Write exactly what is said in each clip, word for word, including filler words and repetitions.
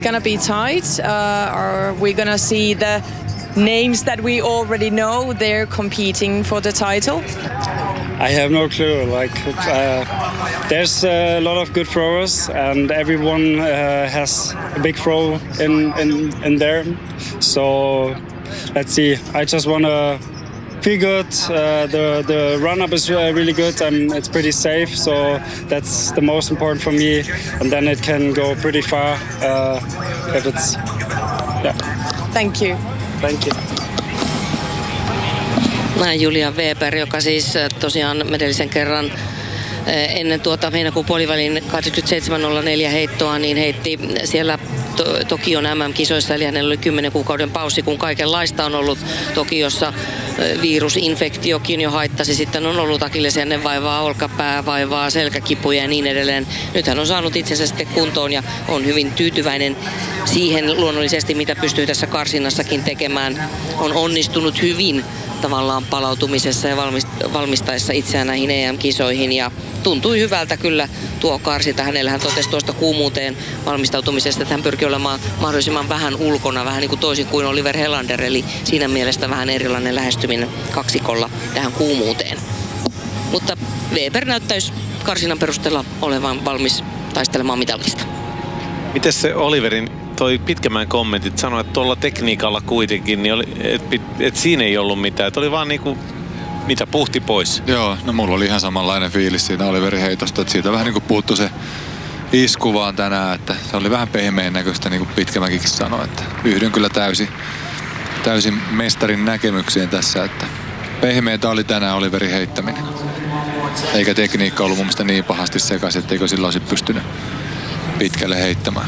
Gonna be tight. Uh, are we gonna see the names that we already know? They're competing for the title. I have no clue. Like, uh, there's a lot of good throwers, and everyone uh, has a big throw in, in in there. So let's see. I just wanna feel good. Uh, the the run up is uh, really good, and it's pretty safe. So that's the most important for me. And then it can go pretty far uh, if it's yeah. Thank you. Thank you. Näin Julia Weber, joka siis tosiaan medellisen kerran ennen tuota heinäkuun puolivälin kahdeksankymmentäseitsemän nolla neljä heittoa, niin heitti siellä to- Tokion M M-kisoissa, eli hänellä oli kymmenen kuukauden paussi, kun kaikenlaista on ollut Tokiossa. Virusinfektiokin jo haittasi, sitten on ollut akillesjänne vaivaa, olkapäävaivaa, selkäkipuja ja niin edelleen. Nyt hän on saanut itsensä sitten kuntoon ja on hyvin tyytyväinen siihen luonnollisesti, mitä pystyy tässä karsinnassakin tekemään. On onnistunut hyvin tavallaan palautumisessa ja valmistaessa itseään näihin E M-kisoihin ja tuntui hyvältä kyllä tuo karsinta. Hänellä hän totesi tuosta kuumuuteen valmistautumisesta, että hän pyrkii olemaan mahdollisimman vähän ulkona, vähän niin kuin toisin kuin Oliver Helander, eli siinä mielessä vähän erilainen lähestyminen kaksikolla tähän kuumuuteen. Mutta Weber näyttäisi karsinnan perusteella olevan valmis taistelemaan mitallista. Miten se Oliverin toi Pitkämäen kommentit sanoi, että tuolla tekniikalla kuitenkin, niin oli, et, et siinä ei ollut mitään. Että oli vaan niinku, mitä puhti pois. Joo, no mulla oli ihan samanlainen fiilis siinä Oliverin heitosta, että siitä vähän niinku puuttui se isku vaan tänään, että se oli vähän pehmeän näköistä, niin kuin Pitkämäkikin sanoi, että yhdyn kyllä täysin, täysin mestarin näkemykseen tässä, että pehmeätä oli tänään Oliverin heittäminen. Eikä tekniikka ollut mun mielestä niin pahasti sekaisin, etteikö sillä olisi pystynyt pitkälle heittämään.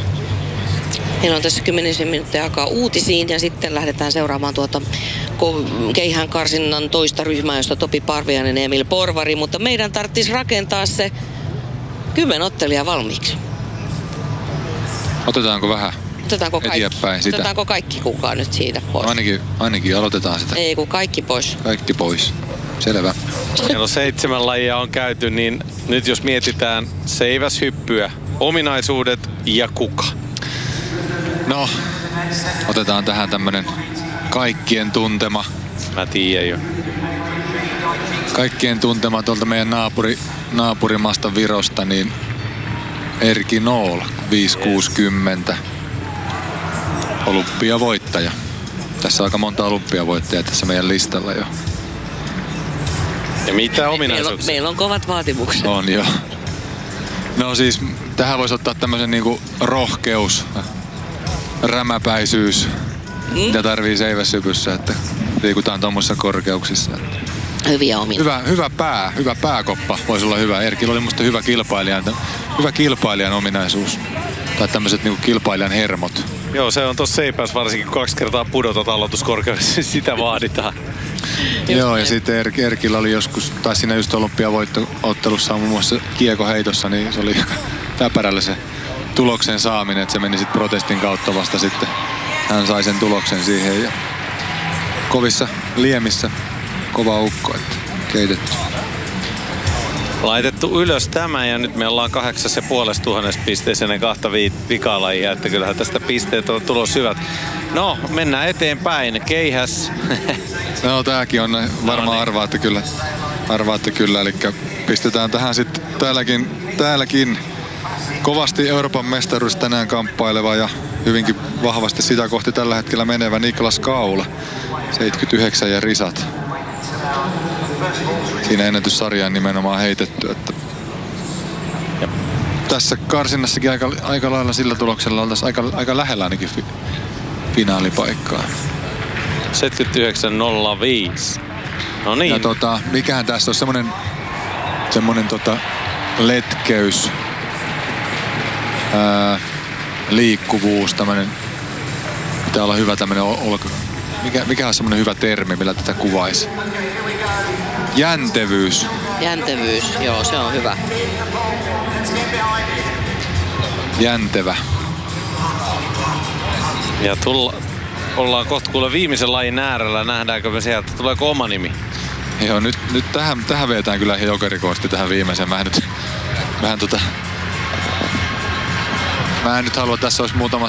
Meillä on tässä kymmenisen minuuttia aikaa uutisiin ja sitten lähdetään seuraamaan tuota keihään karsinnan toista ryhmää, josta Topi Parviainen ja Emil Porvari, mutta meidän tarvitsisi rakentaa se kymmenottelija valmiiksi. Otetaanko vähän Otetaanko kaikki? eteenpäin sitä? Otetaanko kaikki kukaan nyt siitä pois? Ainakin, ainakin aloitetaan sitä. Ei kun kaikki pois. Kaikki pois. Selvä. Meillä on seitsemän lajia on käyty, niin nyt jos mietitään seiväshyppyä, ominaisuudet ja kuka. No, otetaan tähän tämmönen kaikkien tuntema. Mä tiedän jo. Kaikkien tuntema tuolta meidän naapuri, naapurimaasta Virosta, niin Erki Nool, viisi kuusikymmentä. Olympiavoittaja. Tässä on aika monta olympiavoittajaa tässä meidän listalla jo. Ja mitä ominaisuuksia? Meillä on, meillä on kovat vaatimukset. On jo. No siis tähän voisi ottaa tämmöisen niinku rohkeus, rämäpäisyys, mm. mitä tarvii seiväshypyssä, että liikutaan tuommoisissa korkeuksissa. Hyviä omia. Hyvä, hyvä pää, hyvä pääkoppa voisi olla hyvä. Erkillä oli musta hyvä kilpailijan, hyvä kilpailijan ominaisuus. Tai tämmöiset niinku kilpailijan hermot. Joo, se on tossa seipäs varsinkin, kun kaksi kertaa pudotat aloituskorkeudessa, sitä vaaditaan. Joo, ja sitten er, Erkillä oli joskus, tai siinä just olympiavoittoottelussa muun muassa kiekoheitossa, niin se oli täpärällä se tuloksen saaminen, että se meni sitten protestin kautta vasta sitten. Hän sai sen tuloksen siihen ja kovissa liemissä kova ukko, että keitetty. Laitettu ylös tämä ja nyt me ollaan kahdeksas ja puolesta tuhannesta pisteeseen ja kahta vi- vikalajia, että kyllähän tästä pisteet on tulos hyvät. No, mennään eteenpäin. Keihäs. No tääkin on varmaan no niin. arvaatte kyllä. Arvaatte kyllä, eli pistetään tähän sitten täälläkin, täälläkin kovasti Euroopan mestaruus tänään kamppaileva ja hyvinkin vahvasti sitä kohti tällä hetkellä menevä Niklas Kaula. seitsemänkymmentäyhdeksän ja risat. Siinä ennätyssarjaan nimenomaan heitetty, että ja tässä karsinnassakin aika, aika lailla sillä tuloksella oltaisiin aika, aika lähellä ainakin fi, finaalipaikkaa. seitsemänkymmentäyhdeksän nolla viisi. No niin. Ja tota, mikähän tässä on semmonen, semmonen tota letkeys, ää, liikkuvuus, tämmönen, pitää olla hyvä tämmönen olka. Mikä, mikä on semmonen hyvä termi, millä tätä kuvaisi? Jäntevyys. Jäntevyys, joo, se on hyvä. Jäntevä. Ja tulla, ollaan kohta kuule viimeisen lajin äärellä. Nähdäänkö me sieltä, tuleeko oma nimi? Joo, nyt, nyt tähän, tähän vetään kyllä jokerikosti tähän viimeiseen. Mä nyt, vähän tota... mä en nyt halua, tässä olisi muutama